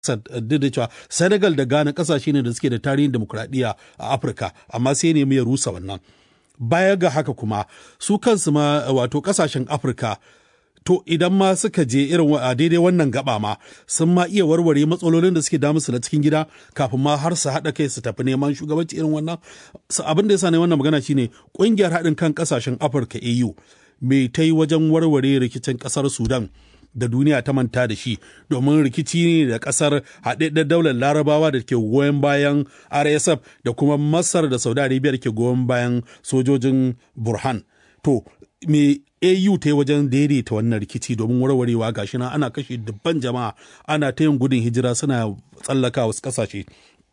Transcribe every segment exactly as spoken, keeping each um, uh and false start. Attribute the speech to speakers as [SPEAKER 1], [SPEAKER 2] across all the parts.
[SPEAKER 1] duk da cewa Senegal da Ghana kasashe ne da suke da tarihin demokuraɗiyya a Afirka, amma sai ne ya rusa wannan. Baya ga haka kuma su kansu ma wato kasashen Afirka, to idan ma suka je irin a daidai wannan gaba ma sun ma iya warware matsalolin da suke damu su na cikin gida kafin ma har su haɗa kai su tafi neman shugabanci irin wannan. Abin da ya sa ne wannan magana shine ƙungiyar haɗin kan kasashen Afirka A U mai ta yi wajen warware rikicin ƙasar Sudan da duniya ta manta da shi, domin rikici ne da kasar haɗaɗɗen daular larabawa da ke goyon bayan R S F da kuma Masar da Saudi Arabia da ke goyon bayan sojojin Burhan. To me A U ta yi wajen daidaita wannan rikici domin warwarewa gashi na ana kashe dubban jama'a, ana ta yin gudun hijira suna tsallaka wasu kasashe.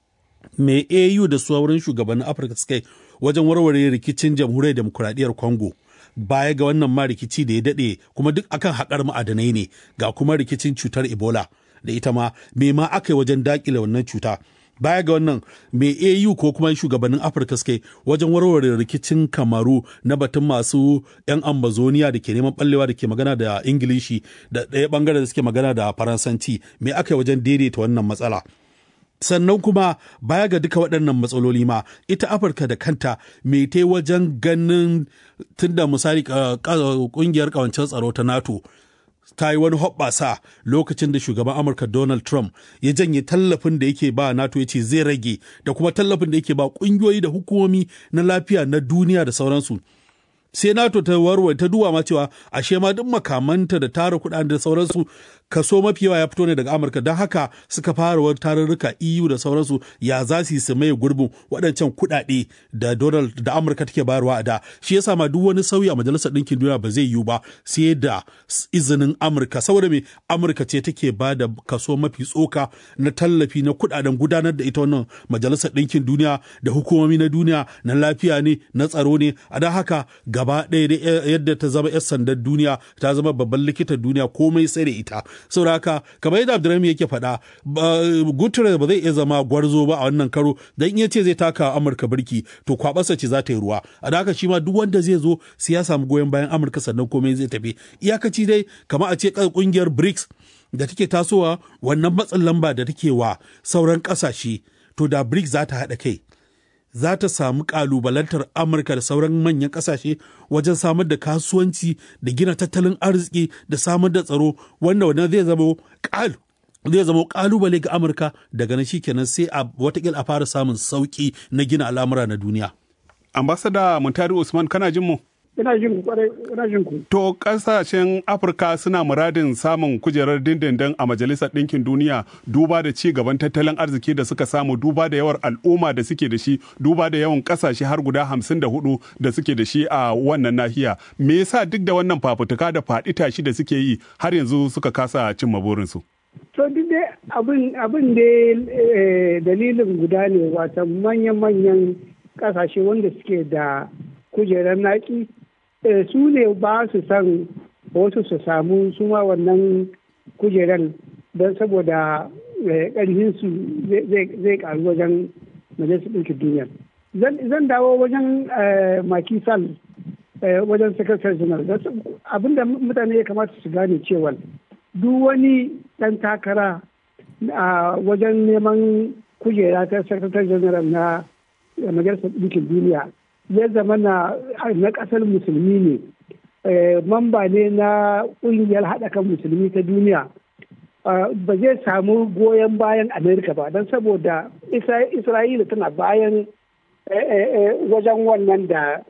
[SPEAKER 1] Me A U da sauran shugabannin Afirka suka yi wajen warware rikicin jamhuriyar demokuraɗiyyar Congo. Baya ga wannan ma rikici da ya daɗe kuma duk akan haƙar ma'adanai ne, ga kuma rikicin cutar Ebola da ita ma me ma aka yi wajen daƙile wannan cuta. Baya ga wannan me A U ko kuma shugabannin Afirka suke wajen warware rikicin Kamaru na batun masu 'yan Ambazonia da ke neman ɓallewa da ke magana da Ingilishi da ɗaya ɓangaren da suke magana da Faransanci, me aka yi wajen daidaita wannan matsala. Sannan kuma baya ga duka waɗannan matsaloli ma ita Afirka da kanta mai ta wajen ganin tunda misali ƙungiyar ƙawancen tsaro ta NATO ta yi wani hoɓɓasa lokacin da shugaban Amurka Donald Trump ya janye tallafin da yake ba NATO ya ce zai rage, da kuma tallafin da yake ba ƙungiyoyi da hukumomi na lafiya na duniya da sauransu. Sai NATO ta warware ta duwa ma cewa ashe ma duk makamanta da tara kuɗaɗe da sauransu kaso mafi yawa ya fito ne daga Amurka, don haka suka fara wani tarurruka E U da sauransu ya za su yi su maye gurbin waɗancan kuɗaɗe da Donald da Amurka take bayarwa a da. Shi yasa ma duk wani sauyi a Majalisar Ɗinkin Duniya ba zai yiwu ba sai da izinin Amurka, saboda me Amurka ce take ba da kaso mafi tsoka na tallafi na kuɗaɗen gudanar da ita wannan Majalisar Ɗinkin Duniya da hukumomi na duniya na lafiya ne na tsaro ne. A don haka gaba ɗaya da yadda ta zama 'yan sandan duniya ta zama babban likitan duniya komai sai da ita. Saboda haka kamar yadda Abdulrahman yake faɗa, Guterres ba zai iya zama gwarzo ba a wannan karo, dan iya ce zai taka Amurka birki to kwabarsa ce za ta yi ruwa. A da haka shi ma duk wanda zai zo sai ya samu goyon bayan Amurka sannan komai zai tafi. Iyakaci dai kamar a ce kungiyar BRICS da take tasowa, wannan matsin lamba da take wa sauran ƙasashe, to da BRICS za ta haɗa kai za ta samu kalubalantar Amurka da sauran manyan ƙasashe wajen samar da kasuwanci da gina tattalin arziki da samar da tsaro, wanda wannan zai zama zai zama kalubale ga Amurka. Daga nan shikenan sai a watakila a fara samun sauki na gina al'amura na duniya.
[SPEAKER 2] Ambassador Muntari Usman, kana jin mu?
[SPEAKER 3] Ina jin ku kwarai, ina jin ku.
[SPEAKER 2] To kasashen Afirka suna muradin samun kujerar dindindin a Majalisar Ɗinkin Duniya duba da ci gaban tattalin arziki da suka samu, duba da yawan al'umma da suke da shi, duba da yawan kasashe har guda hamsin da hudu da suke da shi a wannan nahiya. Me yasa duk da wannan fafutuka da faɗi tashi da suke yi har yanzu suka kasa cimma burinsu?
[SPEAKER 3] To duk dai abin abin da dalilin guda ne, wata manyan-manyan kasashe wanda suke da kujerar naki su ne ba su san wasu su samu suma wannan kujerar, don saboda ƙarfinsu zai ƙaru wajen Majalisar Ɗinkin Duniya. Zan dawo wajen Macky Sall, wajen Secretary General. Abinda mutane ya kamata su gane cewa duk wani ɗan takara a wajen neman kujera ta Secretary General na Majalisar Ɗinkin Duniya ya zama na ƙasar musulmi ne, mamba ne na ƙungiyar haɗa kan musulmi ta duniya, ba zai samu goyon bayan Amerika ba, don saboda Isra'ila tana bayan wajen wannan da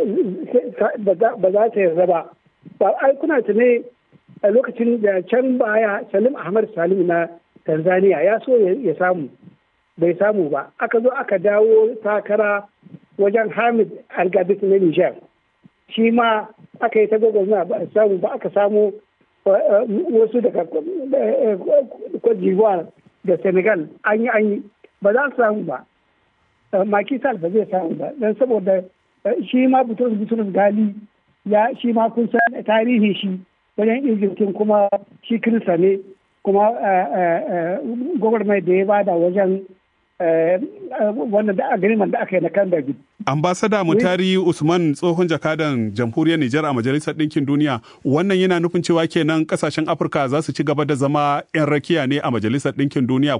[SPEAKER 3] ba za ta yarda ba. Ai kuna tune a lokacin da can baya Salim Ahmad Salim na Tanzania ya so ya samu, bai samu ba. Aka zo aka dawo takara wajen Hamid Al-Gabit na Niger, shi ma aka yi ta gwagwarmaya ba a samu ba. Aka samu wasu daga Cote d'Ivoire da Senegal, an yi an yi ba za su samu ba. Macky Sall ba zai samu ba, don saboda shi ma Bitrus Bitrus Gali ya shi ma kun san tarihi shi wajen Egyptin, kuma shi Kirista ne, kuma gwagwarmaya da ya bada wajen wannan da agreement da aka yi na kan David.
[SPEAKER 2] Ambasada Mutari Usman tsohon jakadan jamhuriyar Nijar a Majalisar Ɗinkin Duniya, wannan yana nufin cewa kenan kasashen Afirka za su ci gaba da zama 'yan rakiya ne a Majalisar Ɗinkin Duniya